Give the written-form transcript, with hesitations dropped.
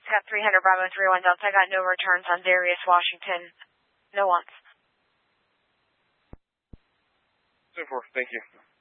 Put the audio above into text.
Scott 300 Bravo 31 Delta. I got no returns on Darius, Washington. No wants. 10-4, thank you.